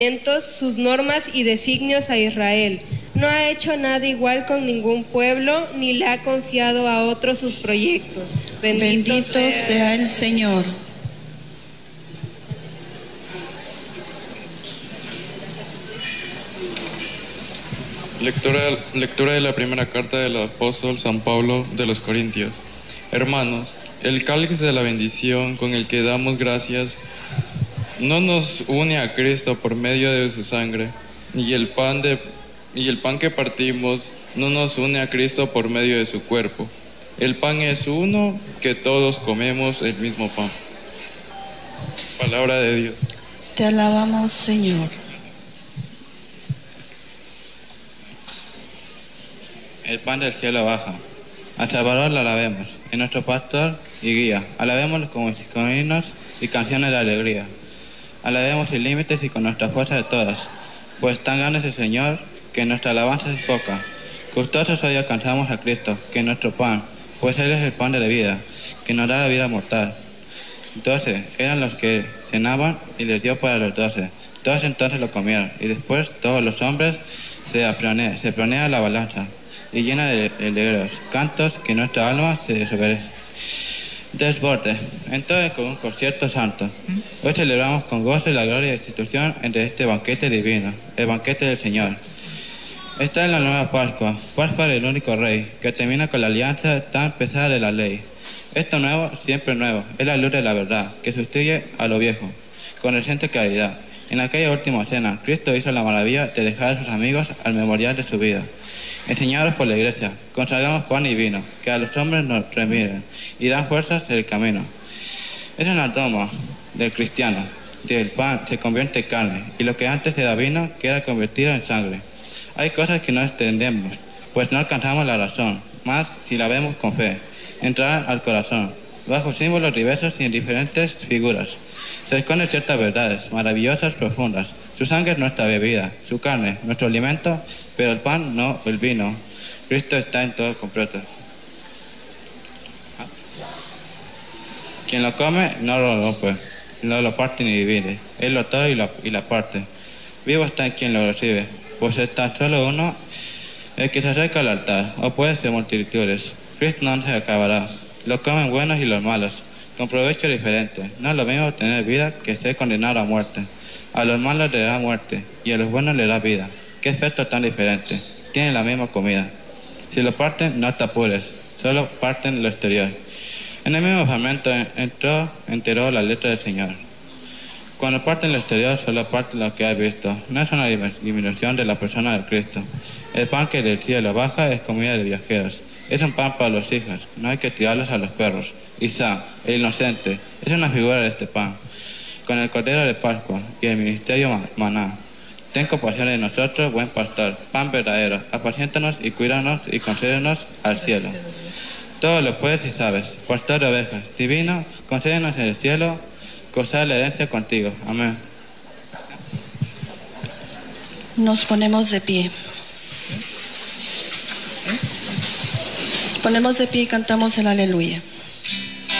sus normas y designios a Israel. No ha hecho nada igual con ningún pueblo, ni le ha confiado a otros sus proyectos. Bendito sea el Señor. Lectura de la primera carta del apóstol San Pablo de los Corintios. Hermanos, el cáliz de la bendición con el que damos gracias no nos une a Cristo por medio de su sangre, y el pan que partimos no nos une a Cristo por medio de su cuerpo. El pan es uno, que todos comemos el mismo pan. Palabra de Dios. Te alabamos, Señor. El pan del cielo baja. Al Salvador lo alabemos, es nuestro pastor y guía. Alabémoslo con himnos y canciones de alegría. Alabemos sin límites y con nuestra fuerza de todas, pues tan grande es el Señor que nuestra alabanza es poca. Gustosos hoy alcanzamos a Cristo, que es nuestro pan, pues Él es el pan de la vida, que nos da la vida mortal. 12 eran los que cenaban y les dio para los 12. Todos entonces lo comieron, y después todos los hombres se planea la balanza, y llena de alegres cantos que nuestra alma se desborde. Entonces con un concierto santo. Hoy celebramos con gozo la gloria y institución entre este banquete divino, el banquete del Señor. Esta es la nueva Pascua, Pascua del único Rey, que termina con la alianza tan pesada de la ley. Esto nuevo, siempre nuevo, es la luz de la verdad, que sustituye a lo viejo, con reciente claridad. En aquella última cena, Cristo hizo la maravilla de dejar a sus amigos al memorial de su vida. Enseñados por la Iglesia, consagramos pan y vino, que a los hombres nos remiden y dan fuerzas en el camino. Es una toma del cristiano, del pan se convierte en carne, y lo que antes era vino queda convertido en sangre. Hay cosas que no entendemos, pues no alcanzamos la razón, mas si la vemos con fe, entrarán al corazón, bajo símbolos diversos y en diferentes figuras. Se esconden ciertas verdades, maravillosas, profundas. Su sangre es nuestra bebida, su carne, nuestro alimento, pero el pan no, el vino. Cristo está en todo completo. Quien lo come no lo rompe, no lo parte ni divide. Él lo trae y la parte. Vivo está en quien lo recibe, pues es tan solo uno el que se acerca al altar, o puede ser multitudes. Cristo no se acabará. Lo comen buenos y los malos, con provecho diferente. No es lo mismo tener vida que ser condenado a muerte. A los malos le da muerte, y a los buenos le da vida. ¿Qué efecto tan diferente? Tienen la misma comida. Si lo parten, no te apures, solo parten lo exterior. En el mismo fragmento enteró la letra del Señor. Cuando parten lo exterior, solo parten lo que has visto. No es una disminución de la persona de Cristo. El pan que del cielo baja es comida de viajeros. Es un pan para los hijos, no hay que tirarlos a los perros. Isaac, el inocente, es una figura de este pan. Con el cordero de Pascua y el ministerio maná. Ten compasión de nosotros, buen pastor, pan verdadero. Apaciéntanos y cuídanos y concédenos al cielo. Todo lo puedes y sabes. Pastor de ovejas, divino, concédenos en el cielo, gozar la herencia contigo. Amén. Nos ponemos de pie. Nos ponemos de pie y cantamos el aleluya.